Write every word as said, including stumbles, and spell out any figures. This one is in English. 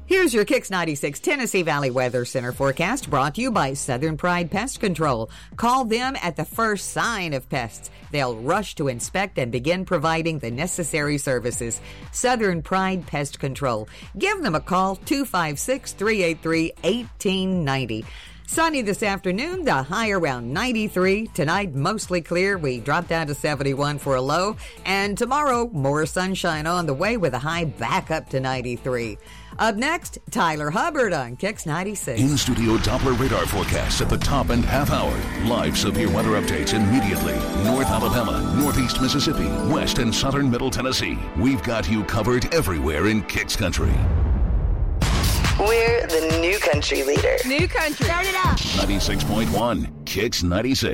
Here's your Kicks ninety-six Tennessee Valley Weather Center forecast, brought to you by Southern Pride Pest Control. Call them at the first sign of pests. They'll rush to inspect and begin providing the necessary services. Southern Pride Pest Control. Give them a call, two five six, three eight three, one eight nine zero. Sunny this afternoon, the high around ninety-three. Tonight, mostly clear. We drop down to seventy-one for a low. And tomorrow, more sunshine on the way with a high back up to ninety-three. Up next, Tyler Hubbard on Kicks ninety-six. In-studio Doppler radar forecast at the top and half hour. Live severe weather updates immediately. North Alabama, Northeast Mississippi, West and Southern Middle Tennessee. We've got you covered everywhere in Kicks Country. We're the new country leader. New country. Start it up. ninety-six point one, Kicks ninety-six.